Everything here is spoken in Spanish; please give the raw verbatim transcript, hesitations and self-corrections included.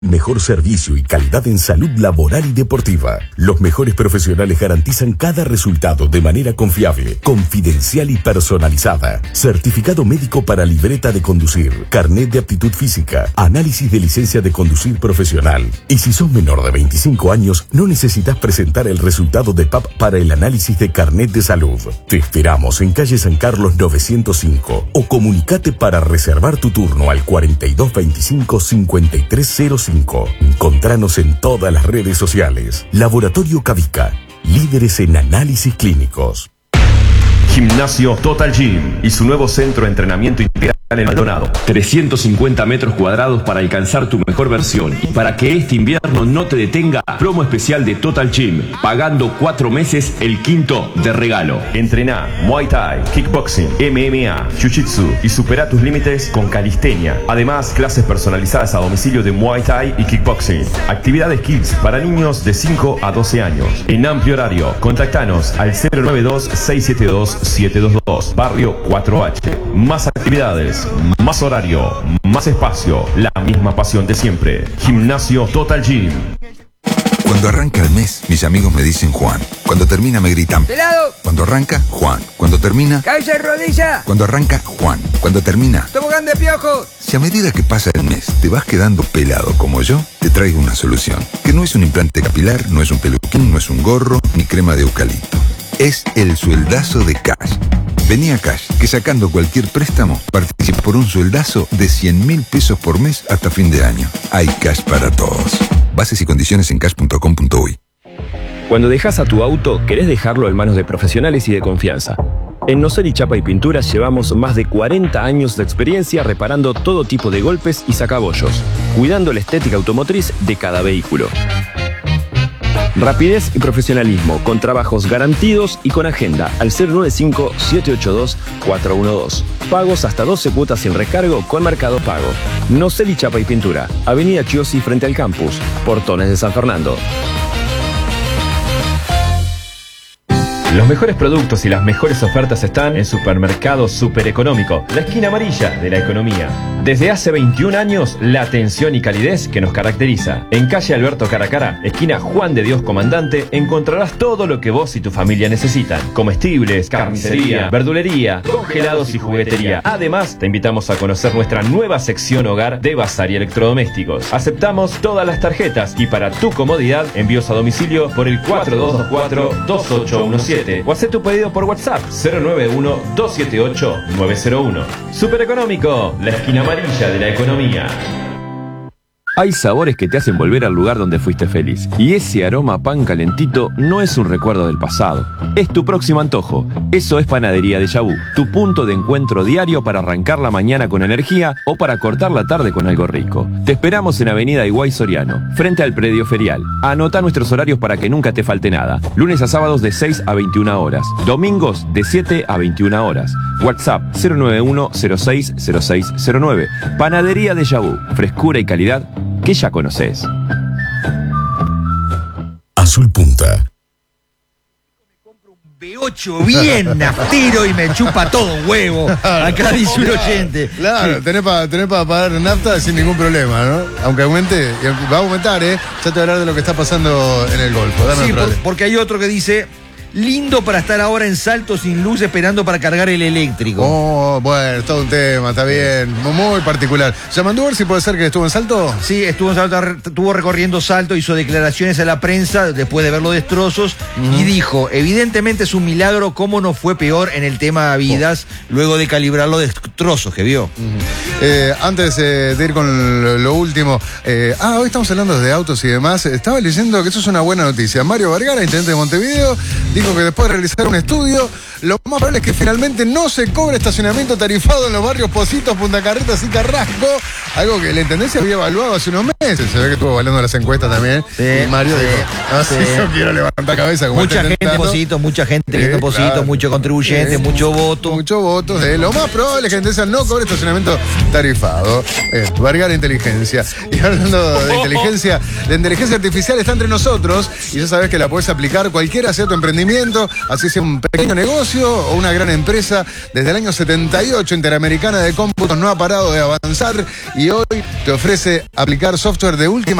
Mejor servicio y calidad en salud laboral y deportiva. Los mejores profesionales garantizan cada resultado de manera confiable, confidencial y personalizada. Certificado médico para libreta de conducir, carnet de aptitud física, análisis de licencia de conducir profesional. Y si sos menor de veinticinco años, no necesitas presentar el resultado de P A P para el análisis de carnet de salud. Te esperamos en calle San Carlos novecientos cinco o comunicate para reservar tu turno al cuarenta y dos veinticinco cincuenta y tres cero cinco. Encontranos en todas las redes sociales. Laboratorio Cavica, líderes en análisis clínicos. Gimnasio Total Gym y su nuevo centro de entrenamiento integral en Maldonado. trescientos cincuenta metros cuadrados para alcanzar tu mejor versión. Y para que este invierno no te detenga, promo especial de Total Gym. Pagando cuatro meses, el quinto de regalo. Entrená Muay Thai, Kickboxing, M M A, Jiu-Jitsu y supera tus límites con calistenia. Además, clases personalizadas a domicilio de Muay Thai y Kickboxing. Actividades Kids para niños de cinco a doce años. En amplio horario. Contactanos al cero nueve dos seis siete dos siete dos dos. Barrio cuatro H. Más actividades, más horario, más espacio, la misma pasión de siempre. Gimnasio Total Gym. Cuando arranca el mes, mis amigos me dicen Juan. Cuando termina me gritan ¡Pelado! Cuando arranca, Juan. Cuando termina... ¡Cabeza y rodilla! Cuando arranca, Juan. Cuando termina... ¡Tobogán de piojo! Si a medida que pasa el mes te vas quedando pelado como yo, te traigo una solución. Que no es un implante capilar, no es un peluquín, no es un gorro, ni crema de eucalipto. Es el sueldazo de Cash. Vení a Cash, que sacando cualquier préstamo, participa por un sueldazo de cien mil pesos por mes hasta fin de año. Hay Cash para todos. Bases y condiciones en cash punto com punto uy. Cuando dejas a tu auto, querés dejarlo en manos de profesionales y de confianza. En Noseli Chapa y Pinturas llevamos más de cuarenta años de experiencia reparando todo tipo de golpes y sacabollos, cuidando la estética automotriz de cada vehículo. Rapidez y profesionalismo, con trabajos garantidos y con agenda al cero nueve cinco siete ocho dos cuatro uno dos. Pagos hasta doce cuotas sin recargo con Mercado Pago. Noseli Chapa y Pintura, Avenida Chiosi frente al campus, Portones de San Fernando. Los mejores productos y las mejores ofertas están en Supermercado Super Económico, la esquina amarilla de la economía. Desde hace veintiún años, la atención y calidez que nos caracteriza. En calle Alberto Caracara, esquina Juan de Dios Comandante, encontrarás todo lo que vos y tu familia necesitan. Comestibles, carnicería, verdulería, congelados y juguetería. Además, te invitamos a conocer nuestra nueva sección hogar de bazar y electrodomésticos. Aceptamos todas las tarjetas y para tu comodidad, envíos a domicilio por el cuatro dos dos cuatro dos ocho uno siete. O haz tu pedido por WhatsApp cero nueve uno dos siete ocho nueve cero uno. Super Económico, la esquina amarilla de la economía. Hay sabores que te hacen volver al lugar donde fuiste feliz. Y ese aroma a pan calentito no es un recuerdo del pasado. Es tu próximo antojo. Eso es Panadería Déjà Vu, tu punto de encuentro diario para arrancar la mañana con energía o para cortar la tarde con algo rico. Te esperamos en Avenida Higuay Soriano, frente al predio ferial. Anota nuestros horarios para que nunca te falte nada. Lunes a sábados de seis a veintiuna horas. Domingos de siete a veintiuna horas. WhatsApp cero nueve uno cero seis cero seis cero nueve. Panadería Déjà Vu, frescura y calidad que ya conoces. Azul Punta. B ocho bien naftero y me chupa todo huevo. Acá dice un oyente. Claro, Sí. tenés para tenés pa pagar nafta sin ningún problema, ¿no? Aunque aumente, y aunque va a aumentar, ¿eh? Ya te voy a hablar de lo que está pasando en el Golfo. Dame Sí, un por- rale. porque hay otro que dice: lindo para estar ahora en Salto sin luz esperando para cargar el eléctrico. Oh, bueno, es todo un tema, está bien. Muy particular. ¿Yamandúber si puede ser que estuvo en Salto? Sí, estuvo en Salto, estuvo recorriendo Salto, hizo declaraciones a la prensa después de ver los destrozos y dijo: evidentemente es un milagro cómo no fue peor en el tema vidas luego de calibrar los destrozos que vio. Eh, antes eh, de ir con lo, lo último, eh, ah, hoy estamos hablando de autos y demás. Estaba leyendo que eso es una buena noticia. Mario Vergara, intendente de Montevideo, dijo que después de realizar un estudio, lo más probable es que finalmente no se cobre estacionamiento tarifado en los barrios Positos, Punta Carretas y Carrasco, algo que la intendencia había evaluado hace unos meses. Se ve que estuvo evaluando las encuestas también. Sí, y Mario sí, dijo: no, sí. si yo quiero levantar cabeza. Como Mucha está gente intentando. Posito, mucha gente Sí, viendo Posito, claro. mucho contribuyente, Sí. mucho voto. Muchos votos. Eh. Lo más probable es que la intendencia no cobre estacionamiento tarifado. Eh, Vergara Inteligencia. Y hablando de inteligencia, la inteligencia artificial está entre nosotros y ya sabes que la puedes aplicar cualquiera sea tu emprendimiento, así sea un pequeño negocio negocio o una gran empresa. Desde el año setenta y ocho, Interamericana de Cómputos no ha parado de avanzar y hoy te ofrece aplicar software de última